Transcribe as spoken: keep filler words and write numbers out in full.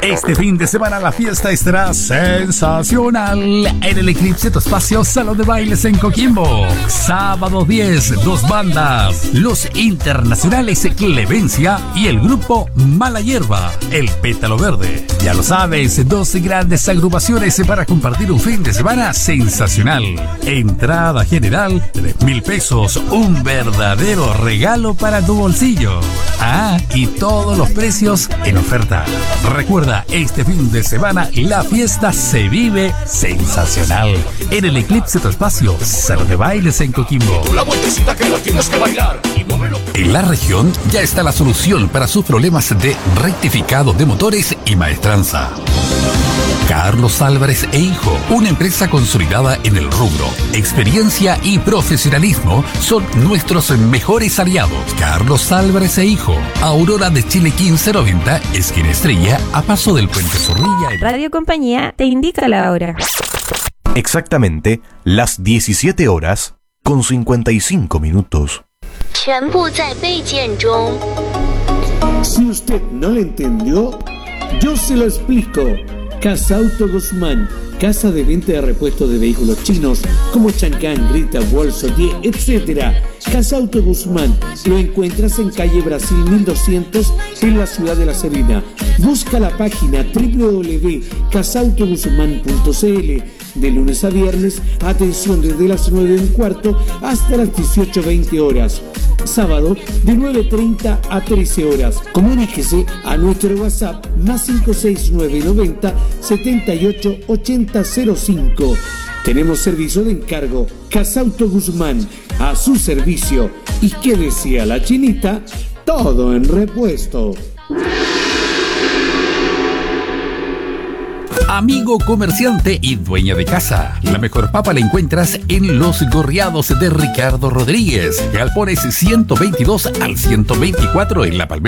Este fin de semana la fiesta estará sensacional en el Eclipse Tu Espacio Salón de Bailes en Coquimbo. Sábado diez, dos bandas, los internacionales Clemencia y el grupo Mala Hierba, El Pétalo Verde. Ya lo sabes, dos grandes agrupaciones para compartir un fin de semana sensacional. Entrada general, tres mil pesos, un verdadero regalo para tu bolsillo. Ah, y todos los precios en oferta. Recuerda, este fin de semana la fiesta se vive sensacional en el Eclipse Tu Espacio Salón de Bailes en Coquimbo. En la región ya está la solución para sus problemas de rectificado de motores y maestranza. Carlos Álvarez e Hijo, una empresa consolidada en el rubro. Experiencia y profesionalismo son nuestros mejores aliados. Carlos Álvarez e Hijo, Aurora de Chile quince noventa, esquina Estrella, a paso del Puente Zorrilla. Radio Compañía te indica la hora. Exactamente las diecisiete horas con cincuenta y cinco minutos. Si usted no lo entendió, yo se lo explico. Casa Auto Guzmán, casa de venta de repuestos de vehículos chinos como Chang'an, Grita, Wolso, Die, etcétera. Casa Auto Guzmán, lo encuentras en calle Brasil mil doscientos en la ciudad de La Serena. Busca la página doble u doble u doble u punto casa auto guzmán punto c l. De lunes a viernes, atención desde las nueve y cuarto hasta las dieciocho veinte horas. Sábado de nueve treinta a trece horas. Comuníquese a nuestro WhatsApp más cinco seis nueve noventa setenta y ocho ochenta cero cinco. Tenemos servicio de encargo. Casa Auto Guzmán, a su servicio. ¿Y qué decía la chinita? Todo en repuesto. Amigo comerciante y dueña de casa, la mejor papa la encuentras en Los Gorriados de Ricardo Rodríguez, Galpones ciento veintidós al ciento veinticuatro en La Palmera.